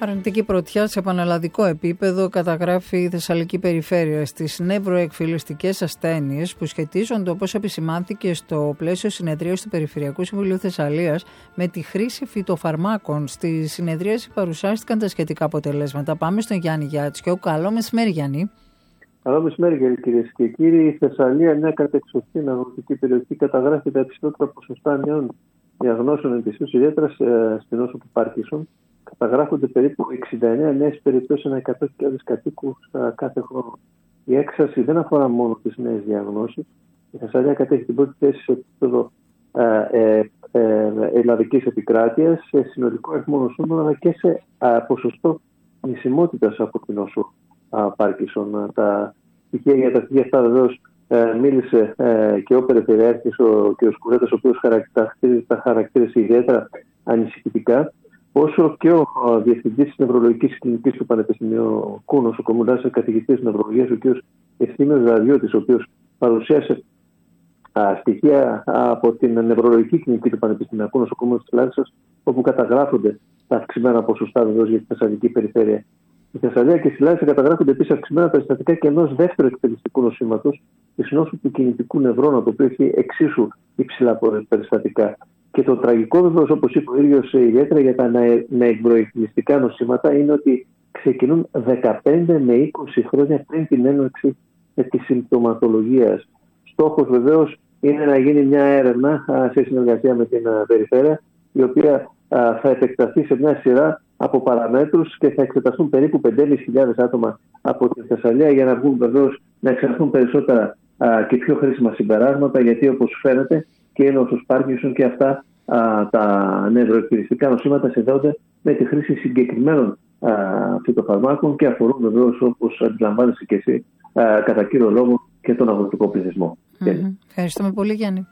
Αρνητική πρωτιά σε πανελλαδικό επίπεδο καταγράφει η Θεσσαλική Περιφέρεια στις νευροεκφυλιστικές ασθένειες που σχετίζονται, όπως επισημάνθηκε στο πλαίσιο συνεδρίας του Περιφερειακού Συμβουλίου Θεσσαλίας, με τη χρήση φυτοφαρμάκων. Στη συνεδρίαση παρουσιάστηκαν τα σχετικά αποτελέσματα. Πάμε στον Γιάννη Γιάτσιο. Καλό μεσημέρι, Γιάννη. Καλό μεσημέρι, κυρίες και κύριοι. Η Θεσσαλία, μια κατεξοχήν αγροτική περιοχή, καταγράφει τα υψηλότερα ποσοστά νέων διαγνώσεων ετησίως, ιδιαίτερα στην νόσο του Πάρκινσον. Καταγράφονται περίπου 69 νέες περιπτώσεις ανά 100.000 κατοίκους κάθε χρόνο. Η έξαρση δεν αφορά μόνο τις νέες διαγνώσεις. Η Θεσσαλία κατέχει την πρώτη θέση σε επίπεδο ελλαδικής επικράτειας, σε συνολικό αριθμό νοσούμενων, αλλά και σε ποσοστό νησιμότητας από την νόσο Πάρκινσον. Τα στοιχεία για τα στοιχεία αυτά βεβαίως μίλησε και ο Περιφερειάρχης, ο κ. Σκουρέτας, ο οποίος τα χαρακτήρισε ιδιαίτερα ανησυχητικά, όσο και ο Διευθυντής της Νευρολογικής Κλινικής του Πανεπιστημιακού Νοσοκομείου, καθηγητής νευρολογίας, ο κ. Ευθύμιος Δαδιώτης, ο οποίος παρουσίασε στοιχεία από την Νευρολογική Κλινική του Πανεπιστημιακού Νοσοκομείου της Λάρισσας, όπου καταγράφονται τα αυξημένα ποσοστά βεβαίως για τη Θεσσαλική Περιφέρεια. Η Θεσσαλία και στη Λάρισα καταγράφονται επίσης αυξημένα περιστατικά και ενός δεύτερου εκπαιδευτικού νοσήματος, της νόσου του κινητικού νευρώνα, το οποίο έχει εξίσου υψηλά περιστατικά. Και το τραγικό βεβαίως, όπως είπε ο ίδιος, ιδιαίτερα για τα νευροεκφυλιστικά νοσήματα, είναι ότι ξεκινούν 15 με 20 χρόνια πριν την έναρξη της συμπτωματολογίας. Στόχος βεβαίως είναι να γίνει μια έρευνα σε συνεργασία με την Περιφέρεια, η οποία θα επεκταθεί σε μια σειρά από παραμέτρους και θα εξεταστούν περίπου 5.500 άτομα από την Θεσσαλία, για να βγουν βεβαίως να εξαρθούν περισσότερα και πιο χρήσιμα συμπεράσματα, γιατί όπως φαίνεται και η νόσος Πάρκινσον και αυτά τα νευροεκφυλιστικά νοσήματα συνδέονται με τη χρήση συγκεκριμένων φυτοφαρμάκων και αφορούν βεβαίως, όπως αντιλαμβάνεσαι και εσύ, κατά κύριο λόγο και τον αγροτικό πληθυσμό. Ευχαριστούμε πολύ, Γιάννη.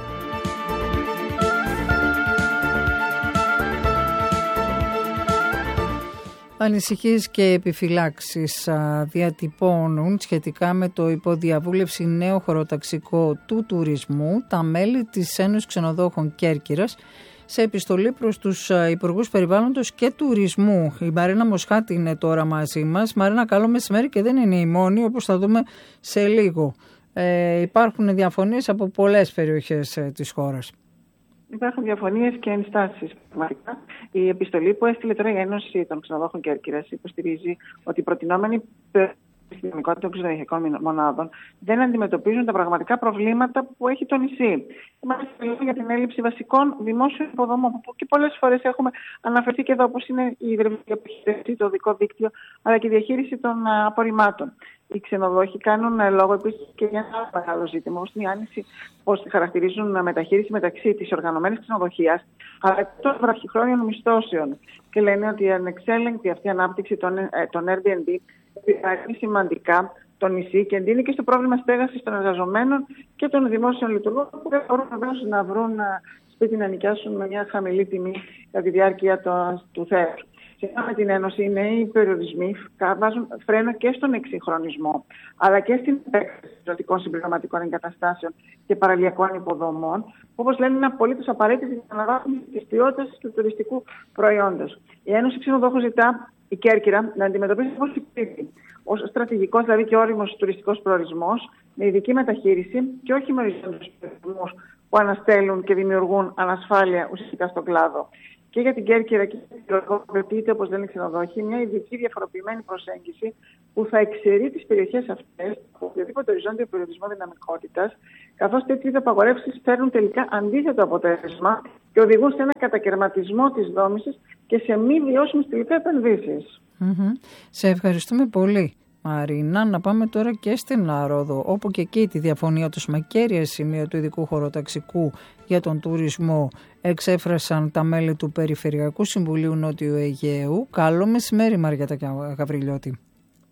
Ανησυχίες και επιφυλάξεις διατυπώνουν σχετικά με το υποδιαβούλευση νέο χωροταξικό του τουρισμού τα μέλη της Ένωσης Ξενοδόχων Κέρκυρας σε επιστολή προς τους Υπουργούς Περιβάλλοντος και Τουρισμού. Η Μαρίνα Μοσχάτη είναι τώρα μαζί μας. Μαρίνα, καλό μεσημέρι, και δεν είναι η μόνη, όπως θα δούμε σε λίγο. Υπάρχουν διαφωνίες από πολλές περιοχές της χώρας. Υπάρχουν διαφωνίες και ενστάσεις. Η επιστολή που έστειλε τώρα η Ένωση των Ξενοδόχων Κέρκυρας υποστηρίζει ότι οι προτινόμενοι στη δυναμικότητα των ξενοδοχειακών μονάδων δεν αντιμετωπίζουν τα πραγματικά προβλήματα που έχει το νησί. Μάλιστα, μιλούμε για την έλλειψη βασικών δημόσιων υποδομών, που και πολλές φορές έχουμε αναφερθεί και εδώ, όπως είναι η υδρολογική αποχέτευση, το οδικό δίκτυο, αλλά και η διαχείριση των απορριμμάτων. Οι ξενοδόχοι κάνουν λόγο επίσης και για ένα μεγάλο ζήτημα, ως την άνηση, πώς χαρακτηρίζουν μεταχείριση μεταξύ της οργανωμένης ξενοδοχείας αλλά και των βραχυχρόνιων μισθώσεων. Και λένε ότι η ανεξέλεγκτη αυτή ανάπτυξη των Airbnb επηρεάζει σημαντικά το νησί και εντείνει και στο πρόβλημα στέγασης των εργαζομένων και των δημόσιων λειτουργών, που δεν μπορούν να βρουν σπίτι να νοικιάσουν με μια χαμηλή τιμή κατά τη διάρκεια του θέατρου. Σύμφωνα με την Ένωση, οι νέοι περιορισμοί βάζουν φρένο και στον εξυγχρονισμό, αλλά και στην επέκταση των συμπληρωματικών εγκαταστάσεων και παραλιακών υποδομών, που, όπως λένε, είναι απολύτως απαραίτητες για την αναβάθμιση της ποιότητας του τουριστικού προϊόντος. Η Ένωση Ξενοδόχων ζητά η Κέρκυρα να αντιμετωπίσει ως στρατηγικός, δηλαδή και όριμος τουριστικός προορισμός, με ειδική μεταχείριση και όχι με οριζόντιους περιορισμούς που αναστέλουν και δημιουργούν ανασφάλεια ουσιαστικά στον κλάδο. Και για την Κέρκυρα και την Κέρκυρα απαιτείται, όπως λένε οι ξενοδόχοι, μια ειδική διαφοροποιημένη προσέγγιση που θα εξαιρεί τις περιοχές αυτές από οποιοδήποτε οριζόντιο περιορισμό δυναμικότητας, καθώς τέτοιες απαγορεύσεις φέρνουν τελικά αντίθετο αποτέλεσμα και οδηγούν σε ένα κατακαιρματισμό της δόμησης και σε μη βιώσιμες τελικά επενδύσεις. Σε ευχαριστούμε πολύ, Μαρίνα. Να πάμε τώρα και στην Ρόδο, όπου και εκεί τη διαφωνία τους με κέρια σημεία του ειδικού χωροταξικού για τον τουρισμό εξέφρασαν τα μέλη του Περιφερειακού Συμβουλίου Νότιου Αιγαίου. Καλό μεσημέρι, Μαριέτα Γαβριλιώτη.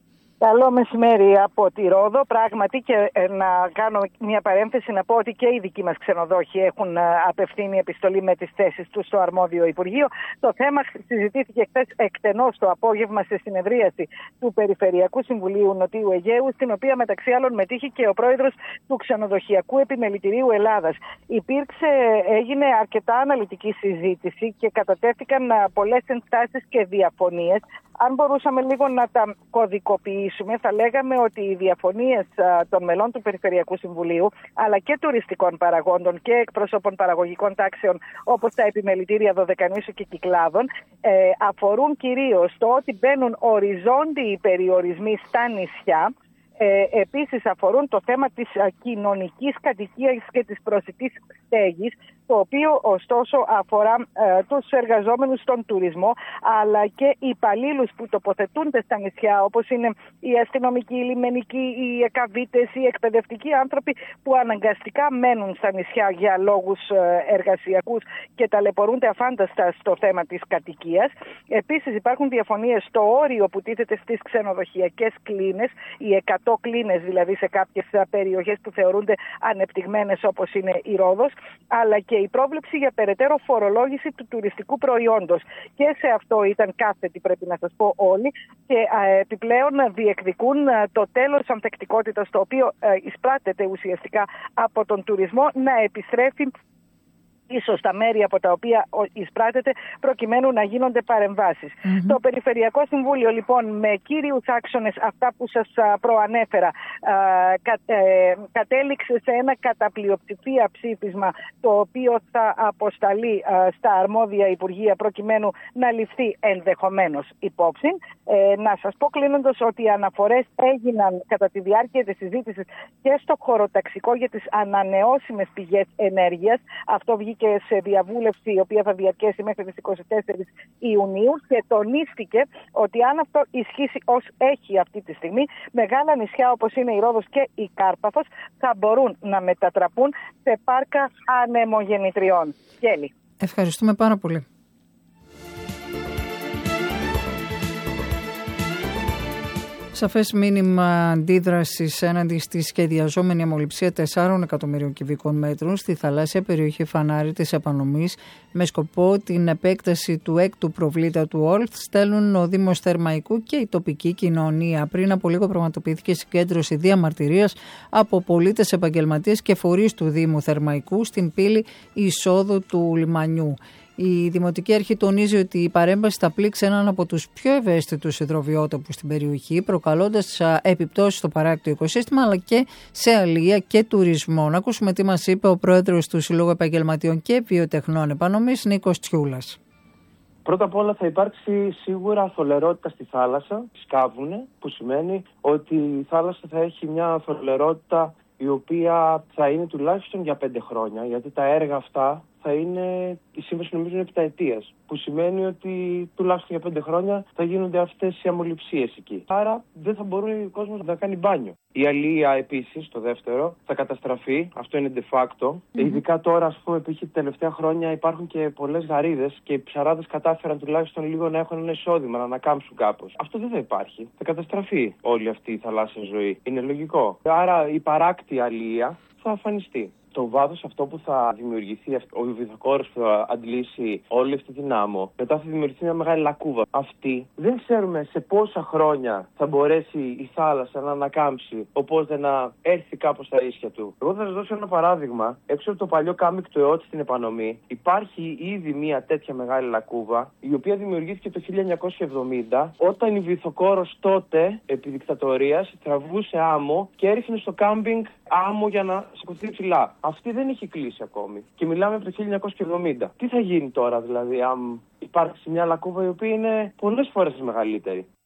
Καλό μεσημέρι από τη Ρόδο. Πράγματι, και να κάνω μια παρένθεση να πω ότι και οι δικοί μας ξενοδόχοι έχουν απευθύνει επιστολή με τις θέσεις τους στο αρμόδιο Υπουργείο. Το θέμα συζητήθηκε χθες εκτενώς το απόγευμα σε συνεδρίαση του Περιφερειακού Συμβουλίου Νοτιού Αιγαίου, στην οποία μεταξύ άλλων μετήχε και ο πρόεδρος του Ξενοδοχειακού Επιμελητηρίου Ελλάδας. Έγινε αρκετά αναλυτική συζήτηση και κατατέθηκαν πολλές ενστάσεις και διαφωνίες. Αν μπορούσαμε λίγο να τα κωδικοποιήσουμε, θα λέγαμε ότι οι διαφωνίες των μελών του Περιφερειακού Συμβουλίου, αλλά και τουριστικών παραγόντων και εκπροσώπων παραγωγικών τάξεων, όπως τα επιμελητήρια Δωδεκανήσου και Κυκλάδων, αφορούν κυρίως το ότι μπαίνουν οριζόντιοι περιορισμοί στα νησιά. Επίσης αφορούν το θέμα της κοινωνικής κατοικίας και της προσιτής στέγης, το οποίο ωστόσο αφορά τους εργαζόμενους στον τουρισμό, αλλά και οι υπαλλήλους που τοποθετούνται στα νησιά, όπως είναι οι αστυνομικοί, οι λιμενικοί, οι εκαβίτες, οι εκπαιδευτικοί άνθρωποι που αναγκαστικά μένουν στα νησιά για λόγους εργασιακούς και ταλαιπωρούνται αφάνταστα στο θέμα της κατοικίας. Επίσης υπάρχουν διαφωνίες στο όριο που τίθεται στις ξενοδοχειακές κλίνες, οι 100 κλίνες δηλαδή σε κάποιες περιοχές που θεωρούνται ανεπτυγμένες, όπως είναι η Ρόδος, αλλά και η πρόβλεψη για περαιτέρω φορολόγηση του τουριστικού προϊόντος. Και σε αυτό ήταν κάθετοι, πρέπει να σας πω, όλοι, και επιπλέον διεκδικούν το τέλος ανθεκτικότητας, το οποίο εισπράττεται ουσιαστικά από τον τουρισμό, να επιστρέφει ίσως τα μέρη από τα οποία εισπράττεται, προκειμένου να γίνονται παρεμβάσεις. Το Περιφερειακό Συμβούλιο, λοιπόν, με κύριους άξονες αυτά που σας προανέφερα, κατέληξε σε ένα κατά πλειοψηφία ψήφισμα, το οποίο θα αποσταλεί στα αρμόδια Υπουργεία, προκειμένου να ληφθεί ενδεχομένως υπόψη. Να σας πω κλείνοντας ότι οι αναφορές έγιναν κατά τη διάρκεια της συζήτησης και στο χωροταξικό για τις ανανεώσιμες πηγές ενέργειας. Αυτό βγήκε σε διαβούλευση, η οποία θα διαρκέσει μέχρι τις 24 Ιουνίου, και τονίστηκε ότι αν αυτό ισχύσει ως έχει αυτή τη στιγμή, μεγάλα νησιά όπως είναι η Ρόδος και η Κάρπαθος θα μπορούν να μετατραπούν σε πάρκα ανεμογεννητριών. Γέλη. Ευχαριστούμε πάρα πολύ. Σαφές μήνυμα αντίδρασης έναντι στη σχεδιαζόμενη αμμολυψία 4 εκατομμυρίων κυβικών μέτρων στη θαλάσσια περιοχή Φανάρη της Επανομής, με σκοπό την επέκταση του έκτου προβλήτα του Όλθ, στέλνουν ο Δήμος Θερμαϊκού και η τοπική κοινωνία. Πριν από λίγο πραγματοποιήθηκε συγκέντρωση διαμαρτυρίας από πολίτες, επαγγελματίες και φορείς του Δήμου Θερμαϊκού στην πύλη εισόδου του λιμανιού. Η Δημοτική Αρχή τονίζει ότι η παρέμβαση θα πλήξει έναν από τους πιο ευαίσθητους υδροβιότοπους στην περιοχή, προκαλώντας επιπτώσεις στο παράκτιο οικοσύστημα, αλλά και σε αλεία και τουρισμό. Να ακούσουμε τι μας είπε ο πρόεδρος του Συλλόγου Επαγγελματιών και Βιοτεχνών Επανομής, Νίκος Τσιούλας. Πρώτα απ' όλα θα υπάρξει σίγουρα θολερότητα στη θάλασσα, σκάβουνε, που σημαίνει ότι η θάλασσα θα έχει μια θολερότητα η οποία θα είναι τουλάχιστον για 5 χρόνια, γιατί τα έργα αυτά θα είναι, η σύμβαση νομίζω είναι 7ετίας, που σημαίνει ότι τουλάχιστον για 5 χρόνια θα γίνονται αυτές οι αμμολυψίες εκεί. Άρα δεν θα μπορεί ο κόσμος να κάνει μπάνιο. Η αλία επίσης, το δεύτερο, θα καταστραφεί, αυτό είναι de facto. Ειδικά τώρα, ας πούμε, επειδή τελευταία χρόνια υπάρχουν και πολλές γαρίδες και οι ψαράδες κατάφεραν τουλάχιστον λίγο να έχουν ένα εισόδημα, να ανακάμψουν κάπως. Αυτό δεν θα υπάρχει. Θα καταστραφεί όλη αυτή η θαλάσσια ζωή. Είναι λογικό. Άρα η παράκτη αλία θα αφανιστεί. Το βάθος αυτό που θα δημιουργηθεί, ο βυθοκόρος που θα αντλήσει όλη αυτή την άμμο, μετά θα δημιουργηθεί μια μεγάλη λακκούβα. Αυτή δεν ξέρουμε σε πόσα χρόνια θα μπορέσει η θάλασσα να ανακάμψει, οπότε να έρθει κάπως στα ίσια του. Εγώ θα σας δώσω ένα παράδειγμα. Έξω από το παλιό κάμπινγκ του ΕΟΤ στην Επανομή υπάρχει ήδη μια τέτοια μεγάλη λακκούβα, η οποία δημιουργήθηκε το 1970, όταν η βυθοκόρος τότε, επί δικτατορίας, τραβούσε άμμο και έριχνε στο κάμπινγκ άμμο για να σηκωθεί ψηλά. Αυτή δεν έχει κλείσει ακόμη. Και μιλάμε από το 1970. Τι θα γίνει τώρα, δηλαδή, αν υπάρξει μια λακκούβα η οποία είναι πολλές φορές μεγαλύτερη?